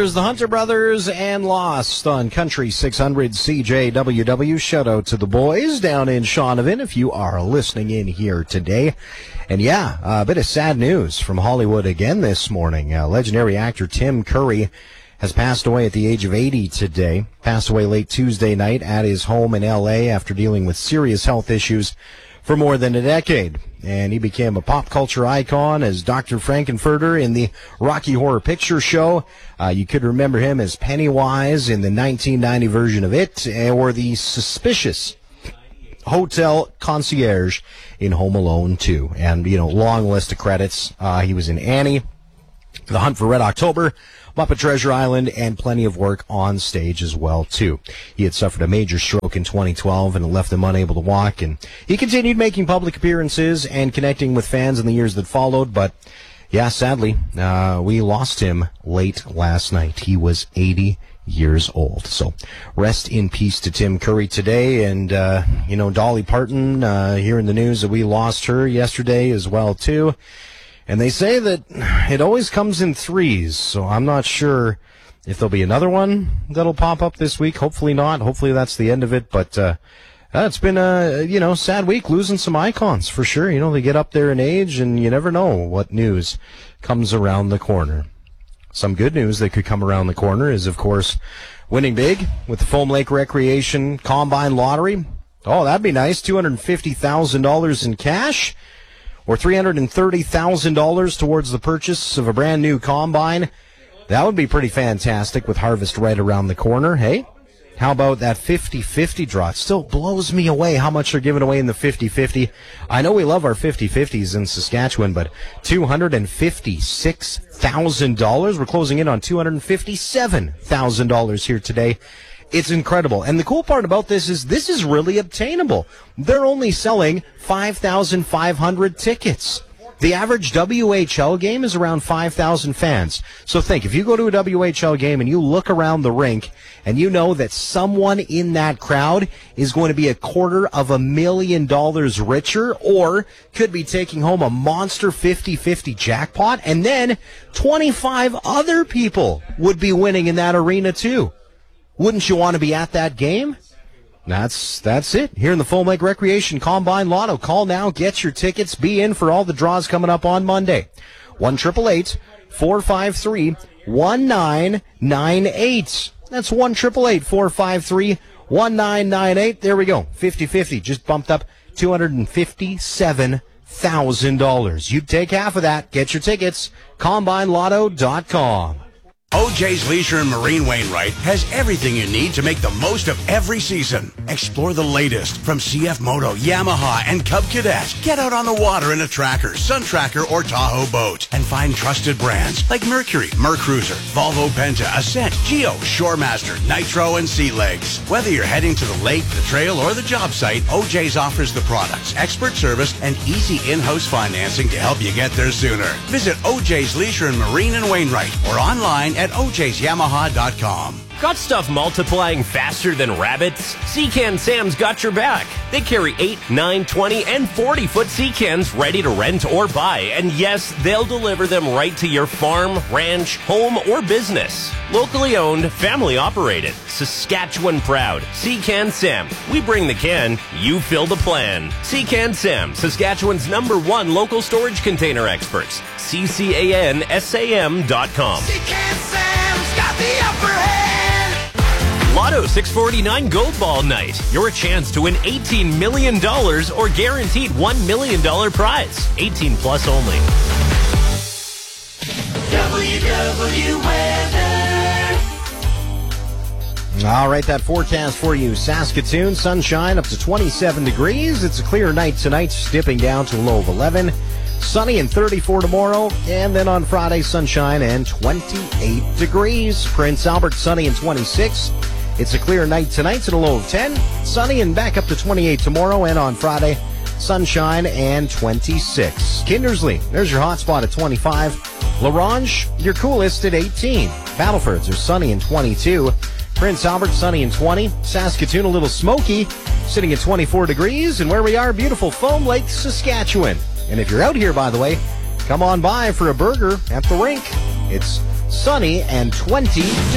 Brothers, the Hunter Brothers, and Lost on Country 600 CJWW. Shout out to the boys down in Shaunavon if you are listening in here today. And yeah, a bit of sad news from Hollywood again this morning. Legendary actor Tim Curry has passed away at the age of 80 today. Passed away late Tuesday night at his home in L.A. after dealing with serious health issues for more than a decade. And he became a pop culture icon as Dr. Frankenfurter in the Rocky Horror Picture Show. You could remember him as Pennywise in the 1990 version of It, or the suspicious hotel concierge in Home Alone 2. And, long list of credits. He was in Annie, The Hunt for Red October, Muppet Treasure Island, and plenty of work on stage as well, too. He had suffered a major stroke in 2012 and left him unable to walk, and he continued making public appearances and connecting with fans in the years that followed, but yeah, sadly, we lost him late last night. He was 80 years old. So rest in peace to Tim Curry today. And, Dolly Parton, hearing the news that we lost her yesterday as well, too. And they say that it always comes in threes, so I'm not sure if there'll be another one that'll pop up this week. Hopefully not. Hopefully that's the end of it. But it's been a, sad week, losing some icons for sure. They get up there in age, and you never know what news comes around the corner. Some good news that could come around the corner is, of course, winning big with the Foam Lake Recreation Combine Lottery. Oh, that'd be nice. $250,000 in cash, or $330,000 towards the purchase of a brand new combine. That would be pretty fantastic with harvest right around the corner. Hey, how about that 50-50 draw? It still blows me away how much they're giving away in the 50-50. I know we love our 50-50s in Saskatchewan, but $256,000. We're closing in on $257,000 here today. It's incredible. And the cool part about this is really obtainable. They're only selling 5,500 tickets. The average WHL game is around 5,000 fans. So think, if you go to a WHL game and you look around the rink and you know that someone in that crowd is going to be $250,000 richer, or could be taking home a monster 50-50 jackpot, and then 25 other people would be winning in that arena too. Wouldn't you want to be at that game? That's it. Here in the Foam Lake Recreation Combine Lotto. Call now, get your tickets, be in for all the draws coming up on Monday. 1-888-453-1998. That's 1-888-453-1998. There we go. 50-50. Just bumped up $257,000. You take half of that. Get your tickets. CombineLotto.com. OJ's Leisure and Marine Wainwright has everything you need to make the most of every season. Explore the latest from CF Moto, Yamaha, and Cub Cadet. Get out on the water in a Tracker, Sun Tracker, or Tahoe boat. And find trusted brands like Mercury, Mercruiser, Volvo Penta, Ascent, Geo, Shoremaster, Nitro, and Sea Legs. Whether you're heading to the lake, the trail, or the job site, OJ's offers the products, expert service, and easy in-house financing to help you get there sooner. Visit OJ's Leisure and Marine and Wainwright or online at ojsyamaha.com. Got stuff multiplying faster than rabbits? Sea-Can Sam's got your back. They carry 8, 9, 20, and 40-foot Sea-Cans ready to rent or buy. And yes, they'll deliver them right to your farm, ranch, home, or business. Locally owned, family operated, Saskatchewan proud. Sea-Can Sam. We bring the can, you fill the plan. Sea-Can Sam, Saskatchewan's #1 local storage container experts. CCANSAM.com. Sea-Can Sam's got the upper hand. Lotto 649 Gold Ball Night. Your chance to win $18 million or guaranteed $1 million prize. 18 plus only. WW Weather. All right, that forecast for you. Saskatoon, sunshine up to 27 degrees. It's a clear night tonight, dipping down to a low of 11. Sunny and 34 tomorrow, and then on Friday, sunshine and 28 degrees. Prince Albert, sunny and 26. It's a clear night tonight at a low of 10. Sunny and back up to 28 tomorrow, and on Friday, sunshine and 26. Kindersley, there's your hot spot at 25. LaRange, your coolest at 18. Battlefords are sunny and 22. Prince Albert, sunny and 20. Saskatoon, a little smoky, sitting at 24 degrees. And where we are, beautiful Foam Lake, Saskatchewan. And if you're out here, by the way, come on by for a burger at the rink. It's sunny and 22.